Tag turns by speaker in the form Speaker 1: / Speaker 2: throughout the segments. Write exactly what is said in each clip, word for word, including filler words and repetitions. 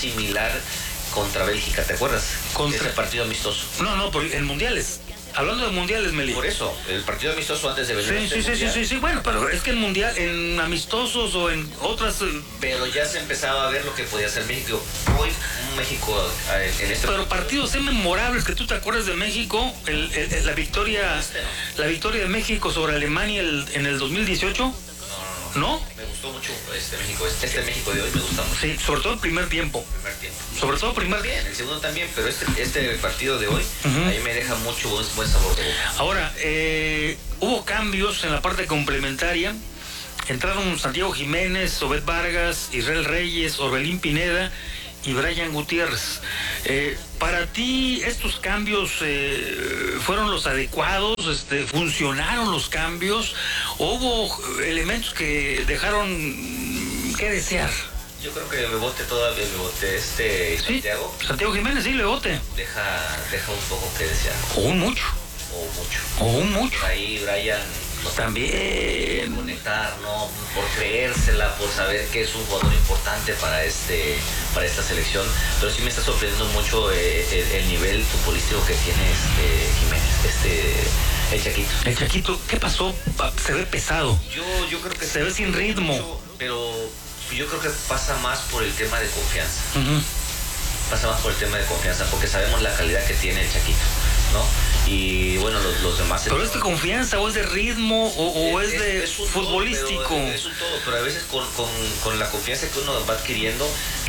Speaker 1: similar contra Bélgica, ¿te acuerdas?
Speaker 2: Contra...
Speaker 1: Ese partido amistoso.
Speaker 2: No, no, porque en mundiales. Hablando de mundiales, Meli.
Speaker 1: Por eso, el partido amistoso antes de venir.
Speaker 2: Sí, sí, sí, sí, sí, sí, bueno, pero es que en mundial, en amistosos o en otras...
Speaker 1: Pero ya se empezaba a ver lo que podía hacer México. Hoy México en este...
Speaker 2: Pero partidos memorables que tú te acuerdas de México, el, el, la victoria este no. la victoria de México sobre Alemania el, en el dos mil dieciocho. ¿No?
Speaker 1: Me gustó mucho este México, este, este México de hoy me gusta mucho.
Speaker 2: Sí, sobre todo el primer tiempo.
Speaker 1: El primer tiempo.
Speaker 2: Sobre todo el primer
Speaker 1: tiempo. El segundo también, pero este, este partido de hoy, uh-huh. ahí me deja mucho buen, buen sabor de boca.
Speaker 2: Ahora, eh, hubo cambios en la parte complementaria. Entraron Santiago Jiménez, Obed Vargas, Israel Reyes, Orbelín Pineda y Brian Gutiérrez. Eh, para ti, ¿estos cambios eh, fueron los adecuados? Este, ¿Funcionaron los cambios? ¿O hubo elementos que dejaron que desear?
Speaker 1: Yo creo que Bebote todavía, Bebote este
Speaker 2: sí,
Speaker 1: Santiago.
Speaker 2: Santiago Jiménez, sí, Bebote.
Speaker 1: Deja, deja un poco que desear.
Speaker 2: O un mucho.
Speaker 1: O mucho.
Speaker 2: O un mucho.
Speaker 1: Por ahí Brian...
Speaker 2: No, también
Speaker 1: por conectar, ¿no? Por creérsela, por saber que es un jugador importante para este para esta selección, pero sí me está sorprendiendo mucho eh, el, el nivel futbolístico que tiene este Jiménez, este el Chaquito.
Speaker 2: El Chaquito, ¿qué pasó? Se ve pesado.
Speaker 1: Yo yo creo que
Speaker 2: se ve sin ritmo,
Speaker 1: mucho, pero yo creo que pasa más por el tema de confianza. Uh-huh. Pasa más por el tema de confianza, porque sabemos la calidad que tiene el Chaquito, ¿no? Y bueno, los, los demás...
Speaker 2: ¿Pero es de confianza o es de ritmo o, o es, es de es futbolístico?
Speaker 1: Todo, pero, es un todo, pero a veces con, con, con la confianza que uno va adquiriendo,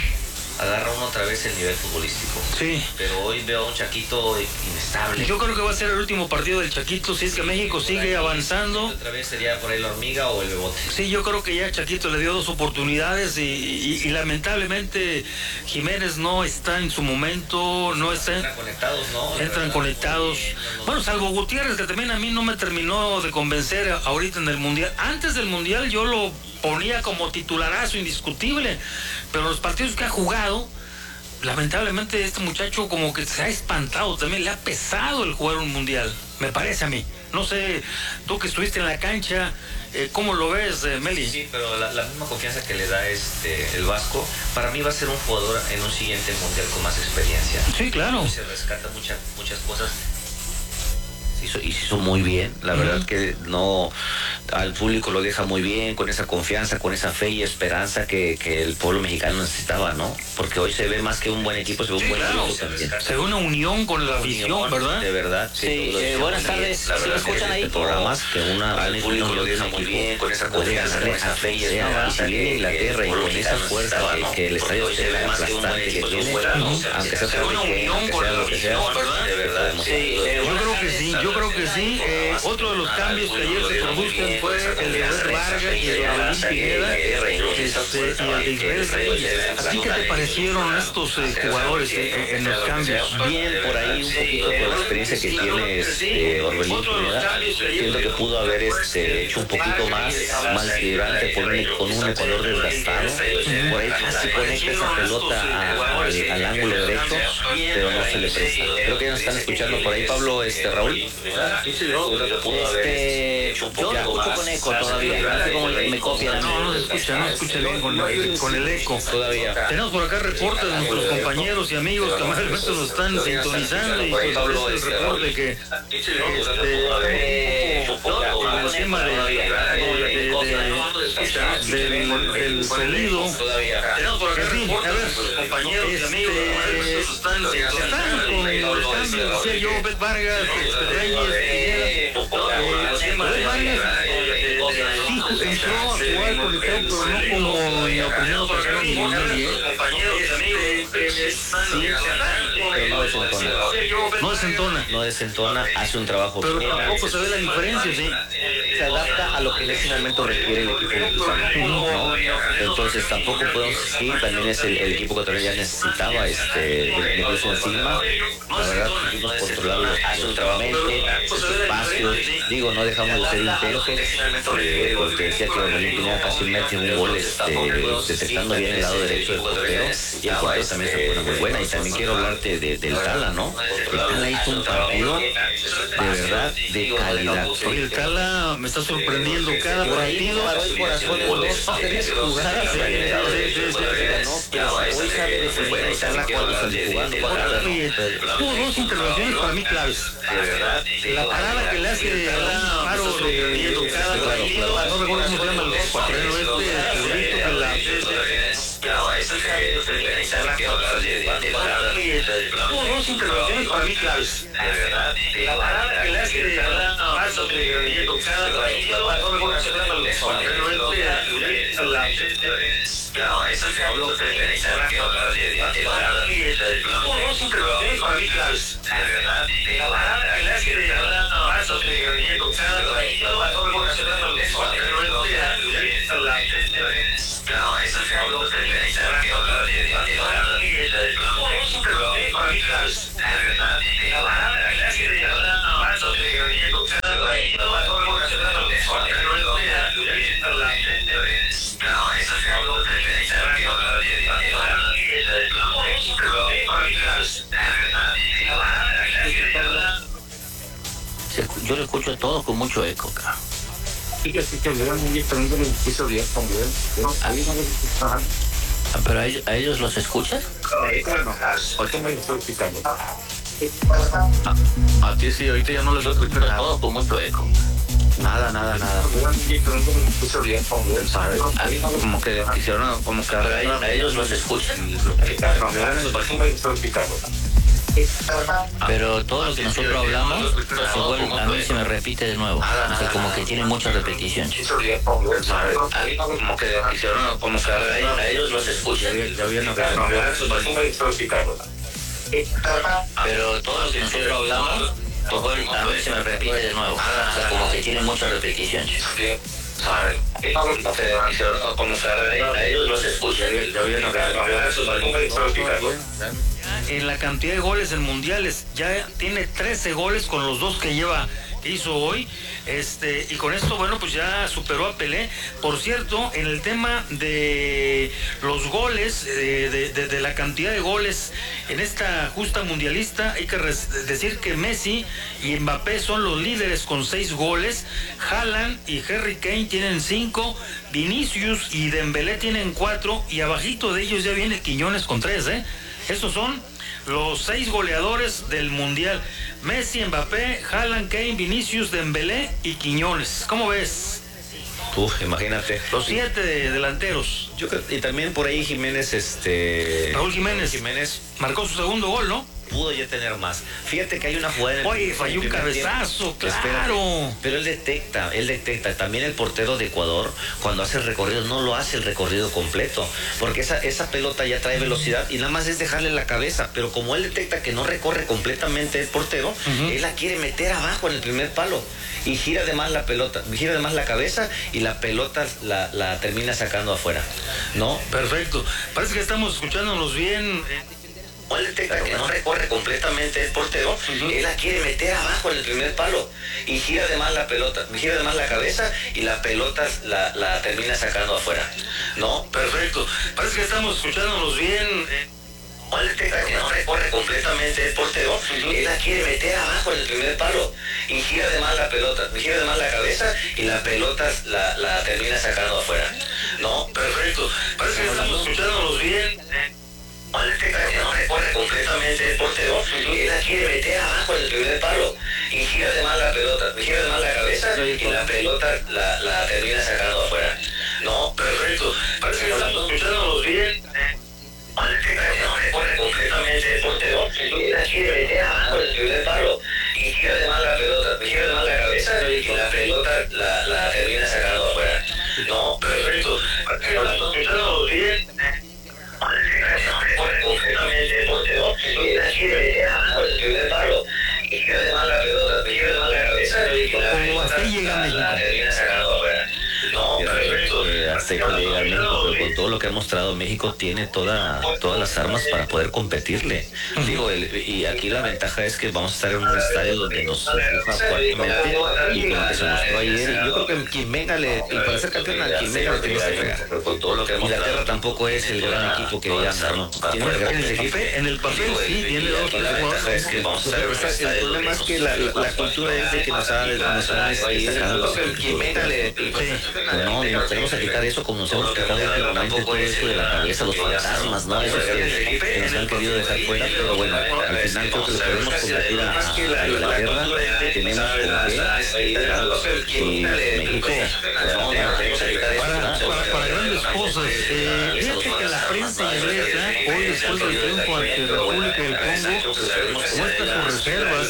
Speaker 1: agarra uno otra vez el nivel futbolístico.
Speaker 2: Sí.
Speaker 1: Pero hoy veo a un Chaquito inestable.
Speaker 2: Yo creo que va a ser el último partido del Chaquito si es que sí, México sigue ahí, avanzando.
Speaker 1: Otra vez sería por ahí la hormiga o el Bebote.
Speaker 2: Sí, yo creo que ya Chaquito le dio dos oportunidades y, y, y lamentablemente Jiménez no está en su momento, no está...
Speaker 1: Entran conectados, ¿no?
Speaker 2: Entran verdad, conectados. Bien, no, no, bueno, salvo Gutiérrez, que también a mí no me terminó de convencer ahorita en el Mundial. Antes del Mundial yo lo ponía como titularazo indiscutible, pero los partidos que ha jugado, lamentablemente este muchacho como que se ha espantado, también le ha pesado el jugar un mundial, me parece a mí. No sé, tú que estuviste en la cancha, eh, ¿cómo lo ves, eh, Meli?
Speaker 1: Sí, sí, pero la, la misma confianza que le da este el Vasco, para mí va a ser un jugador en un siguiente mundial con más experiencia.
Speaker 2: Sí, claro.
Speaker 1: Se rescata muchas muchas cosas. Hizo, y se hizo muy bien, la verdad uh-huh. que no, al público lo deja muy bien, con esa confianza, con esa fe y esperanza que, que el pueblo mexicano necesitaba, ¿no? Porque hoy se ve más que un buen equipo, se ve un
Speaker 2: sí,
Speaker 1: buen
Speaker 2: claro,
Speaker 1: equipo
Speaker 2: se
Speaker 1: también.
Speaker 2: Se ve una unión con la afición, ¿verdad?
Speaker 1: De verdad.
Speaker 3: Sí, sí eh, buenas tardes,
Speaker 1: la
Speaker 3: ¿sí me escuchan ahí?
Speaker 1: Programas que una,
Speaker 3: al público lo deja muy bien, con esa confianza, con esa fe y esperanza.
Speaker 1: Y viene Inglaterra y con esa fuerza que, que el estadio se ve aplastante que tiene, aunque sea
Speaker 2: se ve una unión con la afición, ¿verdad?
Speaker 1: De verdad.
Speaker 2: Yo creo que sí, yo creo que sí. Eh, otro de los cambios que ayer se producen fue el de Obed Vargas y el de Orbelín Pineda este, y el de Israel Reyes. ¿A ti qué te parecieron estos eh, jugadores eh, en los cambios?
Speaker 1: Bien, por ahí un poquito con la experiencia que tiene este, Orbelín Pineda, siento que pudo haber este, hecho un poquito más, más vibrante con un, con un Ecuador desgastado. Por ahí casi conecta esa pelota a, al, al ángulo derecho, pero no se le presta. Creo que ya nos están escuchando por ahí, Pablo, este, Raúl.
Speaker 3: Este, yo escucho con eco todavía, no sé cómo me copian.
Speaker 2: No, no se escucha, no se escucha bien con el, con el eco.
Speaker 1: Todavía.
Speaker 2: Tenemos por acá reportes de nuestros compañeros y amigos que amablemente nos están sintonizando y pues es el reporte que este, por encima de, de, de, de, del, del sonido. Tenemos por acá reportes de nuestros compañeros y amigos que amablemente nos están sintonizando con el cambio, decía yo, Obed Vargas, Reyes, entró a jugar con el campo, pero no como en la primera ocasión de no desentona.
Speaker 1: No desentona, hace un trabajo.
Speaker 2: Pero tampoco se ve la diferencia, sí.
Speaker 1: Se adapta a lo que en ese momento requiere el equipo mexicano, ¿no? Entonces tampoco podemos decir, también es el, el equipo que todavía necesitaba este meterse encima. La verdad, pudimos controlarlo totalmente, sus espacios, digo, no dejamos de ser intensos, este, porque decía que Orbelín Pineda casi mete un gol este, detectando bien el lado derecho del portero, y el portero también se pone muy buena. Y también quiero hablarte de, del Tala, ¿no? El Tala hizo un partido de verdad de calidad.
Speaker 2: Oye, el Tala me está sorprendiendo cada partido.
Speaker 1: Hoy corazón, dos, tres jugadas. Hoy sabe definir el Tala cuando sale jugando.
Speaker 2: Tuvo dos intervenciones para mí claves. La parada que le hace a un paro de tocada, no recuerdo cómo se llama el pero este Julito que la tuvo dos intervenciones para mí claves. La parada que le hace a un paro de tocada, no recuerdo cómo se llama el pero este Julito la Claro, eso se habló de la que hablar de dos intervenciones para mí claves. La parada que le hace de paso de tocada, no recuerdo cómo se llama el pero este Claro, eso se habló de la que hablar de dos intervenciones para mí claves. La parada que le hace de paso de tocada, no recuerdo cómo se llama el pero este No, eso se habló de la que hablar de
Speaker 1: Yo lo escucho a todos con mucho eco acá.
Speaker 4: Sí, que sí, que le dan un diferente el piso bien también.
Speaker 1: Ah, ¿pero a ellos, a ellos los escuchas?
Speaker 4: Bueno, ahorita me estoy quitando.
Speaker 1: Ah, a ti sí, ahorita ya no los escucho a todos con mucho eco. Nada, nada, nada. Ah, como que quisieron, como que a ellos los escuchan. Pero todo lo que nosotros hablamos, igual a mí se me repite de nuevo. O sea, como que tiene mucha repetición. Ah, como que quisieron, como que a ellos los escuchan. Pero todo lo que nosotros hablamos, igual a mí se me repite de nuevo. O sea, como que tiene mucha repetición. Como que a ellos los escuchan.
Speaker 2: En la cantidad de goles en mundiales, ya tiene trece goles con los dos que lleva, que hizo hoy, este, y con esto, bueno, pues ya superó a Pelé. Por cierto, en el tema de los goles, eh, de, de, de la cantidad de goles en esta justa mundialista, hay que res, decir que Messi y Mbappé son los líderes con seis goles, Haaland y Harry Kane tienen cinco, Vinicius y Dembélé tienen cuatro, y abajito de ellos ya viene Quiñones con tres, ¿eh? Estos son los seis goleadores del mundial: Messi, Mbappé, Haaland, Kane, Vinicius, Dembélé y Quiñones. ¿Cómo ves?
Speaker 1: Uf, imagínate.
Speaker 2: Los siete de delanteros.
Speaker 1: Yo creo, y también por ahí Jiménez, este...
Speaker 2: Raúl Jiménez.
Speaker 1: Jiménez
Speaker 2: marcó su segundo gol, ¿no?
Speaker 1: Pudo ya tener más. Fíjate que hay una jugada en el,
Speaker 2: Oye, falló un cabezazo,
Speaker 1: tiempo.
Speaker 2: claro.
Speaker 1: Espérate, pero él detecta, él detecta. También el portero de Ecuador, cuando hace el recorrido, no lo hace el recorrido completo, porque esa, esa pelota ya trae velocidad y nada más es dejarle la cabeza. Pero como él detecta que no recorre completamente el portero, uh-huh. él la quiere meter abajo en el primer palo y gira además la pelota, gira además la cabeza y la pelota la, la termina sacando afuera, ¿no?
Speaker 2: Perfecto. Parece que estamos escuchándonos bien.
Speaker 1: Él detecta que no recorre completamente el portero, uh-huh. él la quiere meter abajo en el primer palo y gira además la pelota, gira además la cabeza y la pelota la, la termina sacando afuera, ¿no?
Speaker 2: Perfecto. Parece que estamos escuchándonos bien.
Speaker 1: Él detecta que no recorre completamente el portero, uh-huh. él la quiere meter abajo en el primer palo y gira además la pelota, gira además la cabeza y la pelota la, la termina sacando afuera, ¿no?
Speaker 2: Perfecto. Parece que estamos escuchándonos bien.
Speaker 1: Él detecta que no recorre completamente el portero, uh-huh. él la quiere meter abajo en el primer palo y gira además la pelota, gira además la cabeza y la pelota la, la termina sacando afuera, ¿no?
Speaker 2: Perfecto. Parece que estamos escuchándonos bien.
Speaker 1: Él detecta que no recorre completamente el portero, él la quiere meter abajo en el primer palo y gira además la pelota, gira además la cabeza y la pelota la, la termina sacando afuera, ¿no?
Speaker 2: Perfecto. Parece que estamos escuchándonos bien.
Speaker 1: Completamente el portero y la quiere meter abajo el primer palo y gira además la pelota, gira además la cabeza y la pelota la termina sacando afuera. No, perfecto. hasta ahí puede llegar México, pero con todo lo que ha mostrado México tiene toda, todas las armas para poder competirle. Digo, el, y aquí la ventaja es que vamos a estar en un estadio donde nos empuja fuertemente y con lo que se mostró ayer. Y yo creo que quien venga, le, y para ser campeón, a quien venga le tiene que pegar. Pero con todo lo que Inglaterra tampoco es el gran equipo que ya ¿no? Tiene
Speaker 2: en, el papel, en el papel sí, tiene dos jugadores.
Speaker 1: El problema es que la, la, la cultura es de que nos ha destacado. Quien venga le... No, no tenemos que quitar eso como nos hemos quitado últimamente todo eso de la cabeza, los fantasmas, ¿no? Esos que, que nos han querido dejar fuera, pero bueno, al final creo que le podemos combatir a, a Inglaterra, tenemos con qué, y México,
Speaker 2: para, para, para grandes cosas. Eh, fíjate que la prensa inglesa, hoy después del triunfo ante República del Congo, muestra sus reservas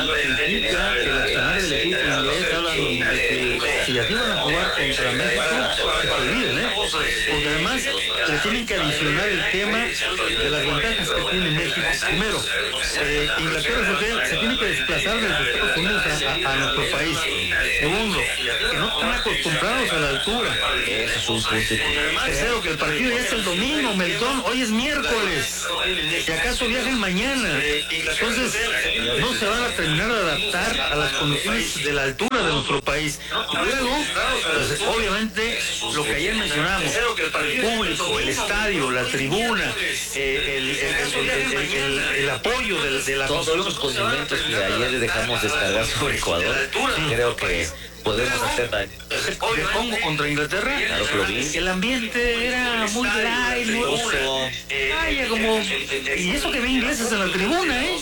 Speaker 2: y indica que las finales del equipo inglés hablan de que si así van a jugar contra México, se olviden, ¿eh? Porque además le tienen que adicionar el tema de las ventajas que tiene México. Primero, eh, Inglaterra se, se tiene que desplazar desde Estados Unidos a, a, a nuestro país. Segundo, que no están acostumbrados a la altura.
Speaker 1: Eso es un punto.
Speaker 2: Tercero, que el partido ya es el domingo, Meltón, hoy es miércoles. Si acaso viajen mañana. Entonces, no se van a terminar de adaptar a las condiciones de la altura de nuestro país. Y luego, pues, obviamente, lo que ayer mencionamos, el público, el estadio, la tribuna, eh, el, el, el, el, el, el apoyo de, de la...
Speaker 1: Todos los condimentos que ayer dejamos descargar sobre Ecuador, creo que podemos hacer daño.
Speaker 2: ¿De Congo contra Inglaterra?
Speaker 1: Claro que lo vi.
Speaker 2: El ambiente era muy light, muy uso. Ay, como... Y eso que ve ingleses en la tribuna, ¿eh?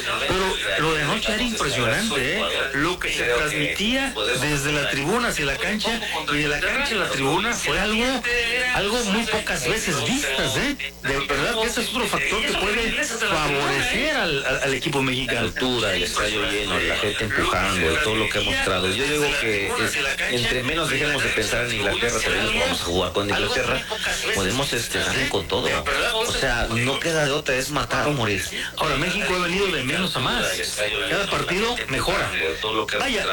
Speaker 2: Pero lo de anoche era impresionante, ¿eh? Lo que se transmitía desde la tribuna hacia la cancha y de la cancha a la tribuna fue algo, algo muy pocas veces vistas, ¿eh? De verdad que ese es otro factor que puede favorecer al, al, al equipo mexicano.
Speaker 1: La altura, el estadio lleno, la gente empujando, todo lo que ha mostrado. Yo digo que es, entre menos dejemos de pensar en Inglaterra, también vamos a jugar con Inglaterra, podemos este, darle con todo. O sea, no queda de otra, es matar o morir.
Speaker 2: Ahora, México ha venido de menos a más. Cada partido mejora. Vaya,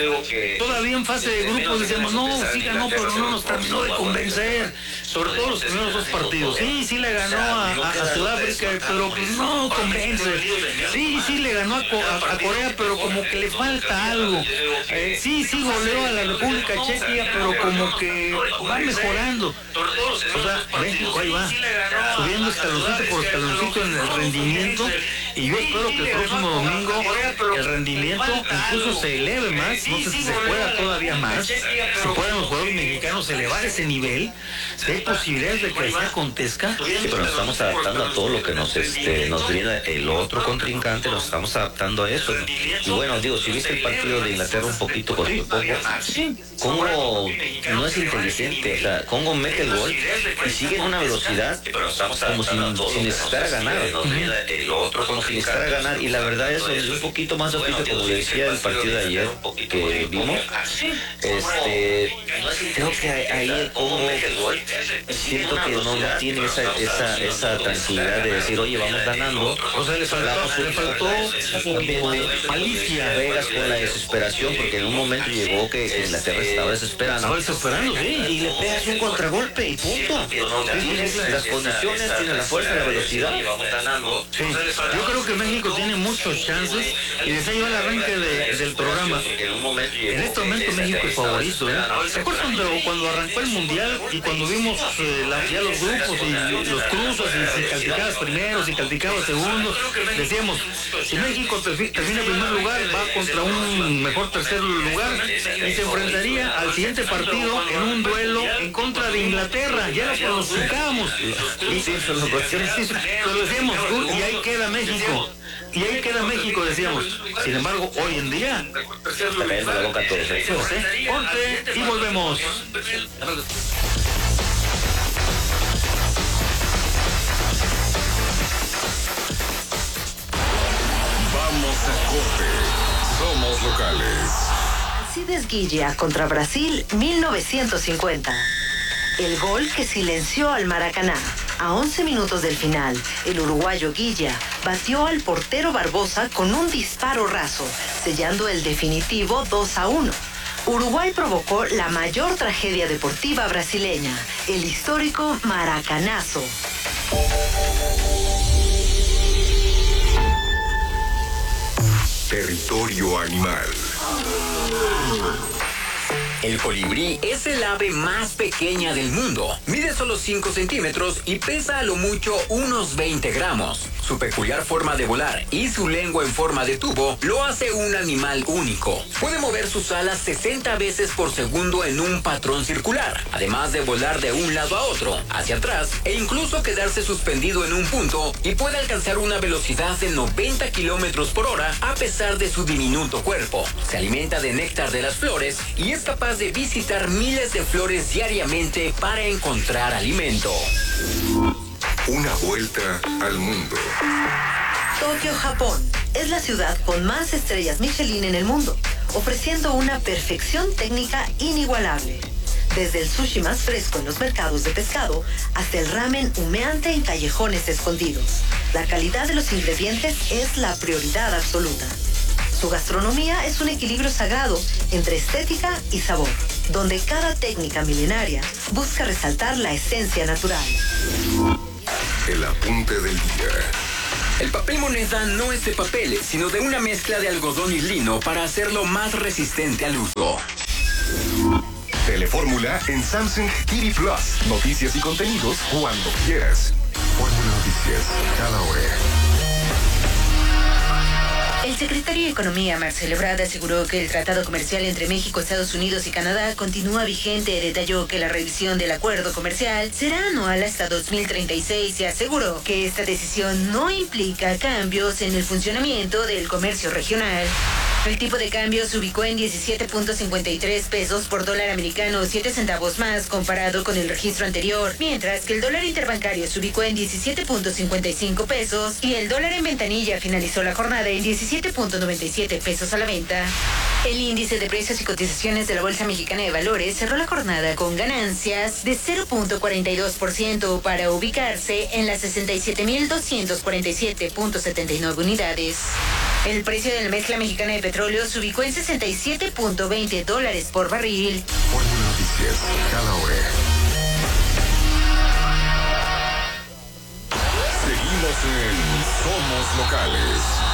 Speaker 2: todavía en fase de grupos decíamos, no, sí ganó, pero no nos terminó de convencer. Sobre todo los primeros dos partidos. Sí, sí le ganó a, a, a Sudáfrica, pero pues no convence. Sí, sí le ganó a, a, a Corea, pero como que le falta algo. Eh, sí, sí goleó a la República Checa, pero como que va mejorando. O sea, México ahí va, subiendo escaloncito por escaloncito en el rendimiento. Y yo espero que el próximo domingo el rendimiento incluso se eleve más. No sé si se pueda todavía más. Si pueden los jugadores mexicanos elevar ese nivel. Si hay posibilidades de que se acontezca.
Speaker 1: Sí, pero nos estamos adaptando a todo lo que nos, este, nos viene el otro contrincante. Nos estamos adaptando a eso. Y bueno, digo, si viste el partido de Inglaterra un poquito con su Congo, Congo no es inteligente. O sea, Congo mete el gol y sigue en una velocidad como si, si necesitara ganar. Como si necesitara ganar. Y la verdad es que es un poquito más de oficio, como decía el partido de ayer que vimos. Este, creo que ahí el Congo siento que no, no tiene esa, esa, esa tranquilidad de decir, oye, vamos ganando.
Speaker 2: O sea, le faltó, le faltó malicia.
Speaker 1: Vegas con la desesperación, porque en un momento llegó que Inglaterra estaba desesperando.
Speaker 2: Estaba desesperando, sí.
Speaker 1: Y le pegas un contragolpe y punto. Tienes las condiciones, tienes la fuerza, la velocidad.
Speaker 2: Sí. Yo creo que México tiene muchos chances y desde ahí va el arranque de, del programa. En este momento México es favorito, ¿eh? ¿Se acuerdan cuando, cuando arrancó el Mundial y cuando vimos eh, la, ya los grupos y los cruzos y si calificabas primeros y calificabas segundos? Decíamos, si México termina en primer lugar, va contra un mejor tercer lugar y se enfrentaría al siguiente partido en un duelo en contra de Inglaterra. Ya lo pronosticábamos. Y sí, lo decíamos, y ahí queda México. Y ahí queda México, decíamos. Sin embargo, hoy en día...
Speaker 1: Está cayendo la boca a todos.
Speaker 2: Ponte y volvemos.
Speaker 5: Vamos a corte. Somos locales.
Speaker 6: Alcides Guilla contra Brasil, mil novecientos cincuenta. El gol que silenció al Maracaná. A once minutos del final, el uruguayo Guilla batió al portero Barbosa con un disparo raso, sellando el definitivo dos a uno. Uruguay provocó la mayor tragedia deportiva brasileña, el histórico Maracanazo.
Speaker 5: Territorio animal.
Speaker 7: El colibrí es el ave más pequeña del mundo. Mide solo cinco centímetros y pesa a lo mucho unos veinte gramos. Su peculiar forma de volar y su lengua en forma de tubo lo hace un animal único. Puede mover sus alas sesenta veces por segundo en un patrón circular, además de volar de un lado a otro, hacia atrás e incluso quedarse suspendido en un punto, y puede alcanzar una velocidad de noventa kilómetros por hora a pesar de su diminuto cuerpo. Se alimenta de néctar de las flores y es capaz de visitar miles de flores diariamente para encontrar alimento.
Speaker 5: Una vuelta al mundo.
Speaker 6: Tokio, Japón, es la ciudad con más estrellas Michelin en el mundo, ofreciendo una perfección técnica inigualable. Desde el sushi más fresco en los mercados de pescado hasta el ramen humeante en callejones escondidos. La calidad de los ingredientes es la prioridad absoluta. Su gastronomía es un equilibrio sagrado entre estética y sabor, donde cada técnica milenaria busca resaltar la esencia natural.
Speaker 5: El apunte del día.
Speaker 7: El papel moneda no es de papel, sino de una mezcla de algodón y lino para hacerlo más resistente al uso.
Speaker 5: Telefórmula en Samsung T V Plus. Noticias y contenidos cuando quieras. Fórmula Noticias, cada hora.
Speaker 8: El secretario de Economía, Marcelo Ebrard, aseguró que el tratado comercial entre México, Estados Unidos y Canadá continúa vigente. Detalló que la revisión del acuerdo comercial será anual hasta dos mil treinta y seis y aseguró que esta decisión no implica cambios en el funcionamiento del comercio regional. El tipo de cambio se ubicó en diecisiete punto cincuenta y tres pesos por dólar americano, siete centavos más comparado con el registro anterior, mientras que el dólar interbancario se ubicó en diecisiete punto cincuenta y cinco pesos y el dólar en ventanilla finalizó la jornada en diecisiete punto noventa y siete pesos a la venta. El índice de precios y cotizaciones de la Bolsa Mexicana de Valores cerró la jornada con ganancias de cero punto cuarenta y dos por ciento para ubicarse en las sesenta y siete mil doscientos cuarenta y siete punto setenta y nueve unidades. El precio de la mezcla mexicana de petróleo se ubicó en sesenta y siete punto veinte dólares por barril.
Speaker 5: Fórmula Noticias, cada hora. Seguimos en Somos Locales.